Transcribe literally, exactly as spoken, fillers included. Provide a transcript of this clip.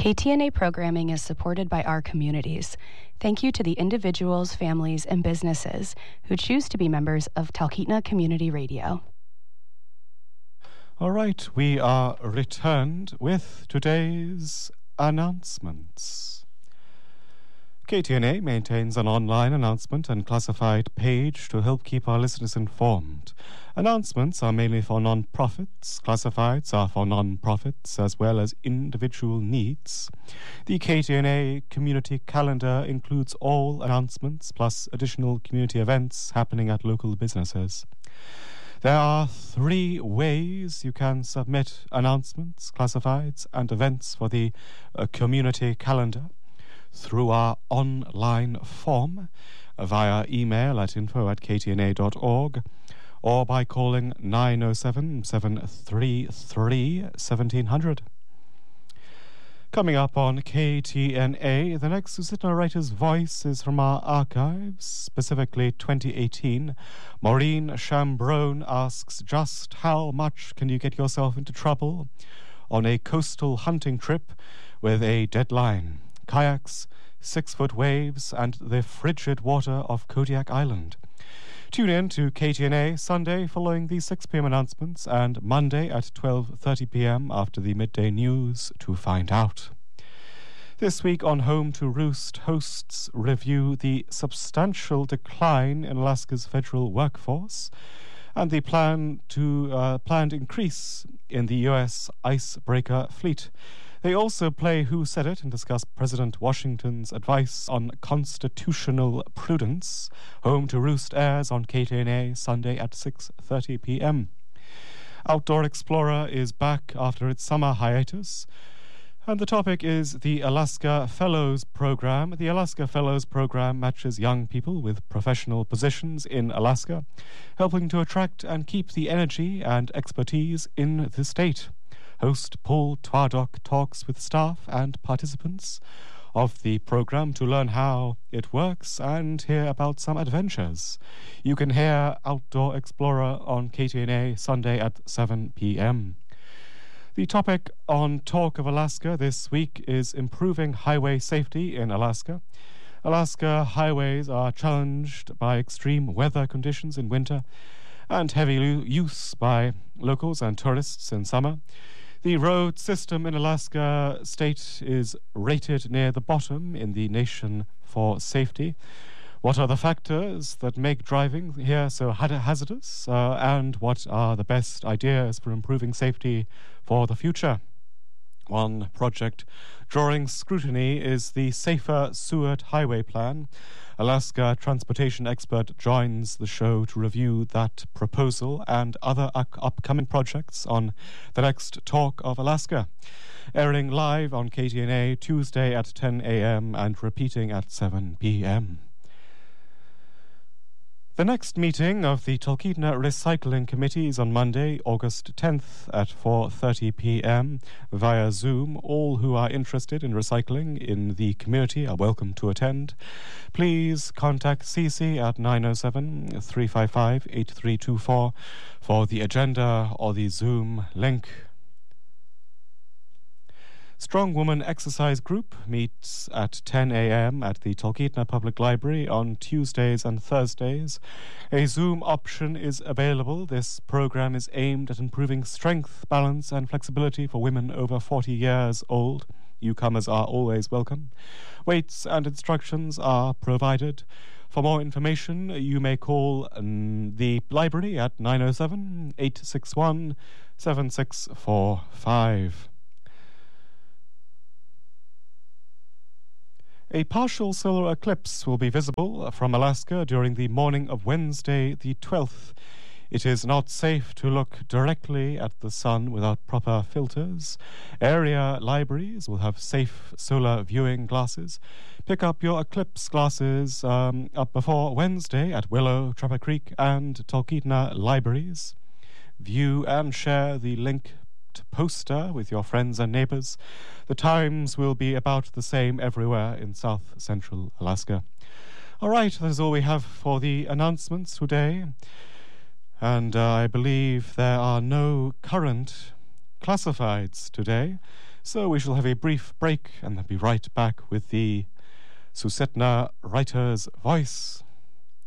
K T N A programming is supported by our communities. Thank you to the individuals, families, and businesses who choose to be members of Talkeetna Community Radio. All right, we are returned with today's announcements. K T N A maintains an online announcement and classified page to help keep our listeners informed. Announcements are mainly for non-profits. Classifieds are for non-profits as well as individual needs. The K T N A community calendar includes all announcements plus additional community events happening at local businesses. There are three ways you can submit announcements, classifieds, and events for the uh, community calendar: through our online form, via email at info at k t n a dot org, or by calling nine oh seven, seven three three, one seven zero zero. Coming up on K T N A, the next Susitna Writer's Voice is from our archives, specifically twenty eighteen. Maureen Chambrone asks, just how much can you get yourself into trouble on a coastal hunting trip with a deadline? Kayaks, six-foot waves, and the frigid water of Kodiak Island. Tune in to K T N A Sunday following the six p.m. announcements and Monday at twelve thirty p.m. after the midday news to find out. This week on Home to Roost, hosts review the substantial decline in Alaska's federal workforce and the plan to uh, planned increase in the U S icebreaker fleet. They also play Who Said It and discuss President Washington's advice on constitutional prudence. Home to Roost airs on K T N A Sunday at six thirty p.m. Outdoor Explorer is back after its summer hiatus, and the topic is the Alaska Fellows Program. The Alaska Fellows Program matches young people with professional positions in Alaska, helping to attract and keep the energy and expertise in the state. Host Paul Twadok talks with staff and participants of the program to learn how it works and hear about some adventures. You can hear Outdoor Explorer on K T N A Sunday at seven p.m. The topic on Talk of Alaska this week is improving highway safety in Alaska. Alaska highways are challenged by extreme weather conditions in winter and heavy use by locals and tourists in summer. The road system in Alaska state is rated near the bottom in the nation for safety. What are the factors that make driving here so hazardous, uh, and what are the best ideas for improving safety for the future? One project drawing scrutiny is the Safer Seward Highway Plan. Alaska transportation expert joins the show to review that proposal and other up- upcoming projects on the next Talk of Alaska, airing live on K T N A Tuesday at ten a.m. and repeating at seven p.m. The next meeting of the Talkeetna Recycling Committee is on Monday, August tenth at four thirty p.m. via Zoom. All who are interested in recycling in the community are welcome to attend. Please contact Cece at nine oh seven, three five five, eight three two four for the agenda or the Zoom link. Strong Woman Exercise Group meets at ten a.m. at the Talkeetna Public Library on Tuesdays and Thursdays. A Zoom option is available. This program is aimed at improving strength, balance, and flexibility for women over forty years old. Newcomers are always welcome. Weights and instructions are provided. For more information, you may call um, the library at nine oh seven, eight six one, seven six four five. A partial solar eclipse will be visible from Alaska during the morning of Wednesday the twelfth. It is not safe to look directly at the sun without proper filters. Area libraries will have safe solar viewing glasses. Pick up your eclipse glasses um, up before Wednesday at Willow, Trapper Creek, and Talkeetna libraries. View and share the link poster with your friends and neighbors. The times will be about the same everywhere in south central Alaska. All right, that is all we have for the announcements today. And uh, I believe there are no current classifieds today. So we shall have a brief break and then be right back with the Susetna Writer's Voice.